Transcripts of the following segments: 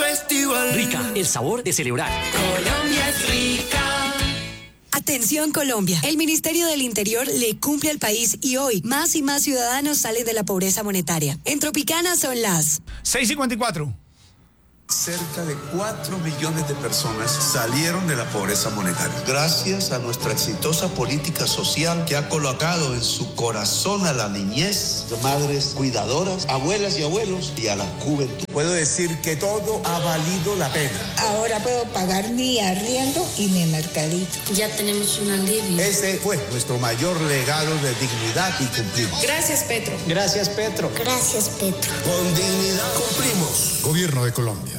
Festival. Rica, el sabor de celebrar. Colombia es rica. Atención Colombia, el Ministerio del Interior le cumple al país y hoy más y más ciudadanos salen de la pobreza monetaria. En Tropicana son las 6:54. Cerca de 4 millones de personas salieron de la pobreza monetaria. Gracias a nuestra exitosa política social que ha colocado en su corazón a la niñez, madres cuidadoras, abuelas y abuelos y a la juventud. Puedo decir que todo ha valido la pena. Ahora puedo pagar mi arriendo y mi mercadito. Ya tenemos un alivio. Ese fue nuestro mayor legado de dignidad y cumplimos. Gracias, Petro. Gracias, Petro. Gracias, Petro. Con dignidad cumplimos. Gobierno de Colombia.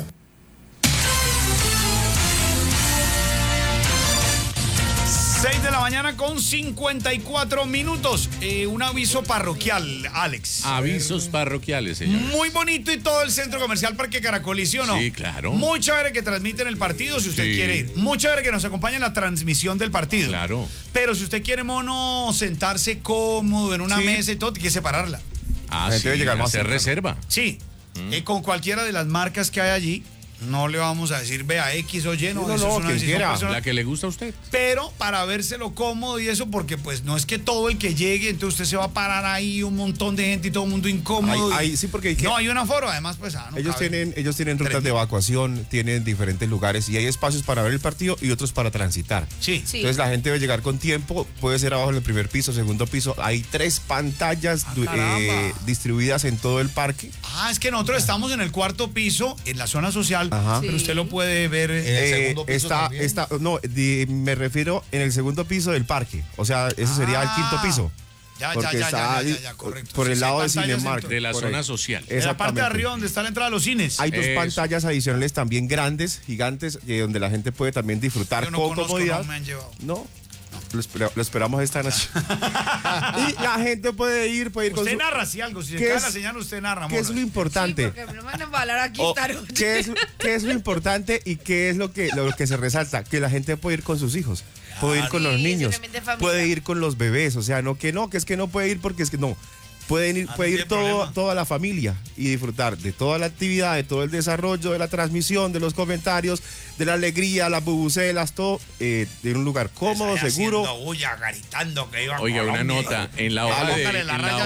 6 de la mañana con 54 minutos. Un aviso parroquial, Alex. Avisos parroquiales, señor. Muy bonito y todo el centro comercial Parque Caracol, ¿sí o no? Sí, claro. Muy chévere que transmiten el partido si usted quiere ir. Muy chévere que nos acompañe en la transmisión del partido. Claro. Pero si usted quiere, mono, sentarse cómodo en una mesa y todo, tiene que separarla. Sí, debe llegar más hacer reserva. Sí, con cualquiera de las marcas que hay allí. No le vamos a decir, vea, X o Y, no, eso es una decisión personal. La que le gusta a usted. Pero para vérselo cómodo y eso, porque pues no es que todo el que llegue, entonces usted se va a parar ahí un montón de gente y todo el mundo incómodo. Sí, porque no hay un aforo, además pues no ellos tienen rutas de evacuación, tienen diferentes lugares y hay espacios para ver el partido y otros para transitar. Sí. Entonces la gente debe llegar con tiempo, puede ser abajo en el primer piso, segundo piso. Hay 3 pantallas distribuidas en todo el parque. Es que nosotros estamos en el 4º piso, en la zona social. Ajá. Pero usted lo puede ver en el segundo piso. Me refiero en el segundo piso del parque. O sea, ese sería el 5º piso. Ya, correcto. Por el lado de Cinemark. De la zona social. En la parte de arriba donde está la entrada a los cines. Hay 2 pantallas adicionales también grandes, gigantes, donde la gente puede también disfrutar con comodidad. No me han llevado. No. Lo esperamos esta noche. Y la gente puede ir con usted narra si algo, si se cae la señal usted narra. ¿Qué es lo importante? Sí, porque me van a embalar aquí esta noche. ¿Qué es lo importante y qué es lo que se resalta? Que la gente puede ir con sus hijos, puede ir con los niños, puede ir con los bebés, o sea, que es que no puede ir porque es que no. Puede ir toda la familia y disfrutar de toda la actividad, de todo el desarrollo, de la transmisión, de los comentarios, de la alegría, las bubucelas, todo en un lugar cómodo, seguro. Oiga, una nota en la hoja de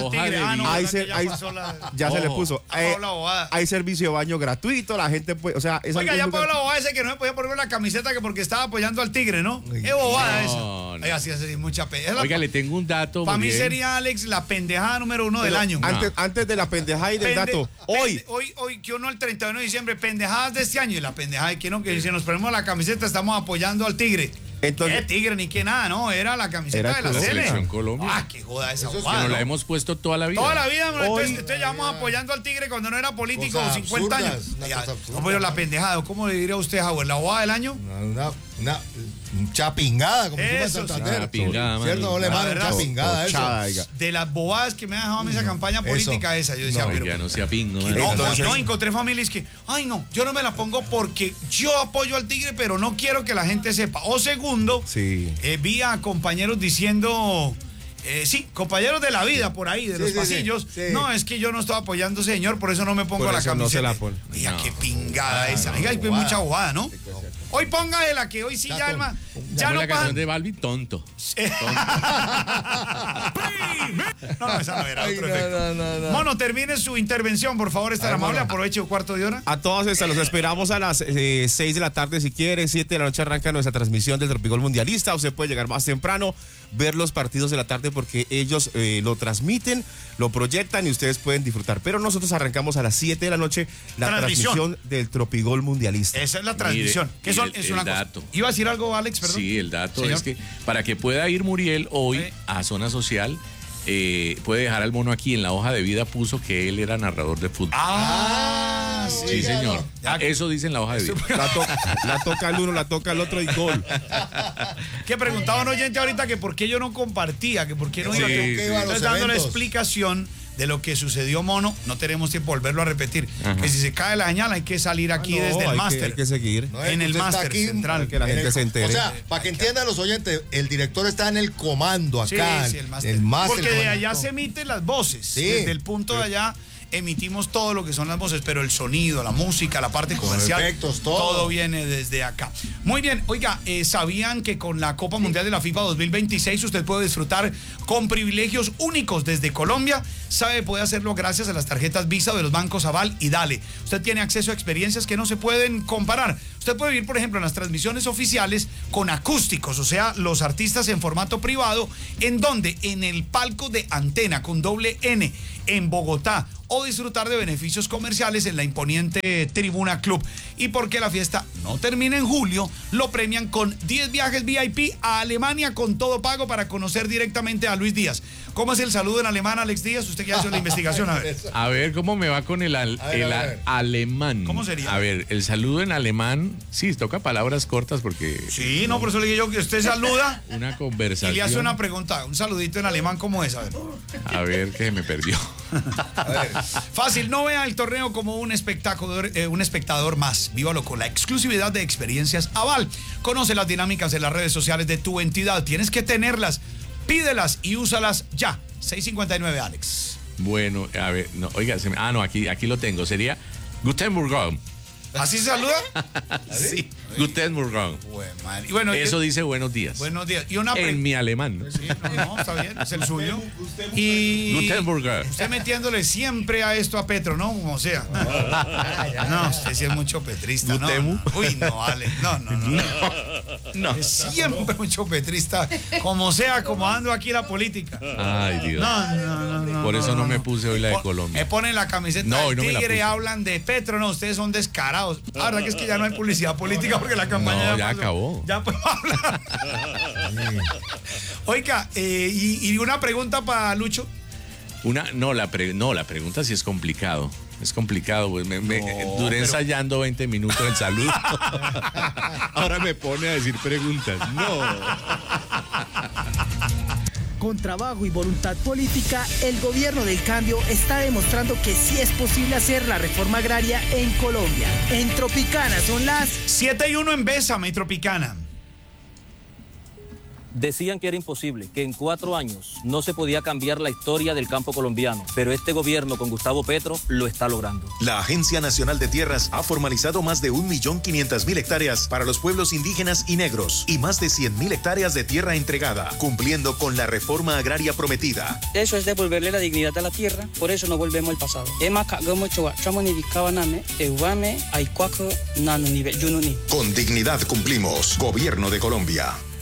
ya se le puso. Hay servicio de baño gratuito, la gente puede, o sea, oiga, ya Pablo Bobada ese que no me podía poner la camiseta que porque estaba apoyando al Tigre, ¿no? Qué bobada esa. Oiga, sí hace mucha pena. Oiga, le tengo un dato. Para mí sería, Alex, la pendejada número 1 del año. Antes de la pendejada y del dato, hoy que uno el 31 de diciembre, pendejadas de este año, y la pendejada de que no, que si nos ponemos la camiseta estamos apoyando al Tigre. Entonces, ¿qué Tigre ni qué nada? No, era la camiseta de la selección Colombia. Qué joda esa que nos la hemos puesto toda la vida. Toda la vida, entonces ya vamos apoyando al Tigre cuando no era político, 50 años. No, pero la pendejada, ¿cómo le diría a usted, Howard? ¿La bobada del año? Una chapingada, como eso, en Santander. Chapingada, ¿cierto? No le manden chapingada, eso. De las bobadas que me ha dejado a mí esa campaña política esa. Yo decía, pero ya no sea pingo. No, encontré familias que, yo no me la pongo porque yo apoyo al Tigre, pero no quiero que la gente sepa. O segundo, vi a compañeros diciendo... compañeros de la vida por ahí, de los pasillos. Sí. No, es que yo no estoy apoyando, señor, por eso no me pongo la camiseta. No se la pone. Oiga, qué pingada esa. Oiga, hay mucha bobada, ¿no? Hoy ponga de la que hoy sí ya, Alma. Ya no la canción de Balbi, tonto. No, esa no era otro efecto. No. Mono, termine su intervención, por favor, está amable. Aproveche un cuarto de hora. A todas estas, los esperamos a las 6 de la tarde si quiere. 7 de la noche arranca nuestra transmisión del Tropigol Mundialista. Usted puede llegar más temprano, ver los partidos de la tarde porque ellos lo transmiten, lo proyectan y ustedes pueden disfrutar. Pero nosotros arrancamos a las 7 de la noche la transmisión del Tropigol Mundialista. Esa es la transmisión. Mire, es una dato. Cosa. ¿Iba a decir algo, Alex? Perdón. Sí, el dato es que para que pueda ir Muriel hoy a Zona Social, puede dejar al mono aquí. En la hoja de vida puso que él era narrador de fútbol. Sí, señor. Eso dice en la hoja de vida. La toca el uno, la toca el otro y gol. Que preguntaba un oyente ahorita que por qué yo no compartía, que por qué no iba. Entonces dando la explicación de lo que sucedió, mono, no tenemos tiempo de volverlo a repetir. Que si se cae la señal hay que salir aquí desde el máster. Hay que seguir. En el máster central. Que la gente se entere. O sea, para que entiendan los oyentes, el director está en el comando acá. Sí, el máster. Porque de allá se emiten las voces. Desde el punto de allá. emitimos todo lo que son las voces, pero el sonido, la música, la parte comercial, efectos, todo viene desde acá. Muy bien, oiga, ¿sabían que con la Copa Mundial de la FIFA 2026 usted puede disfrutar con privilegios únicos desde Colombia? Sabe, puede hacerlo gracias a las tarjetas Visa de los bancos Aval y Dale. Usted tiene acceso a experiencias que no se pueden comparar. Usted puede vivir, por ejemplo, en las transmisiones oficiales con acústicos, o sea, los artistas en formato privado, en donde en el palco de Antena con doble N en Bogotá, o disfrutar de beneficios comerciales en la imponente Tribuna Club. Y porque la fiesta no termina en julio, lo premian con 10 viajes VIP a Alemania con todo pago para conocer directamente a Luis Díaz. ¿Cómo es el saludo en alemán, Alex Díaz? Usted que hace la investigación, a ver. A ver, ¿cómo me va con el alemán? ¿Cómo sería? A ver, el saludo en alemán, sí, toca palabras cortas porque... Sí, no, por eso le dije yo que usted saluda. Una conversación. Y le hace una pregunta, un saludito en alemán, ¿cómo es? A ver, que se me perdió. A ver. Fácil, no vea el torneo como un espectador más. Vívalo con la exclusividad de Experiencias Aval. Conoce las dinámicas en las redes sociales de tu entidad. Tienes que tenerlas, pídelas y úsalas ya. 6:59, Alex. Bueno, a ver, no, oiga, aquí lo tengo. Sería Guten Morgen. ¿Así se saluda? Sí, Guten Morgen. Y bueno, eso dice buenos días. Buenos días. Y una en mi alemán. Sí, no, está bien, es el suyo. Y Guten Morgen. Usted metiéndole siempre a esto a Petro, ¿no? Como sea. No, usted sí es mucho petrista, ¿no? Uy, no, Ale. No. Es siempre mucho petrista. Como sea, como ando aquí la política. Ay, Dios. No. Por eso no me puse hoy la de Colombia. Me ponen la camiseta del Tigre, hablan de Petro. No, ustedes son descarados. La verdad que es que ya no hay publicidad política porque la campaña ya acabó. Ya podemos hablar. Oiga, y una pregunta para Lucho. La pregunta sí es complicado. Es complicado, pues duré ensayando 20 minutos el saludo. Ahora me pone a decir preguntas. No. Con trabajo y voluntad política, el gobierno del cambio está demostrando que sí es posible hacer la reforma agraria en Colombia. En Tropicana son las 7:01 en Bésame y Tropicana. Decían que era imposible, que en 4 años no se podía cambiar la historia del campo colombiano, pero este gobierno con Gustavo Petro lo está logrando. La Agencia Nacional de Tierras ha formalizado más de 1.500.000 hectáreas para los pueblos indígenas y negros y más de 100.000 hectáreas de tierra entregada, cumpliendo con la reforma agraria prometida. Eso es devolverle la dignidad a la tierra, por eso no volvemos al pasado. Con dignidad cumplimos. Gobierno de Colombia.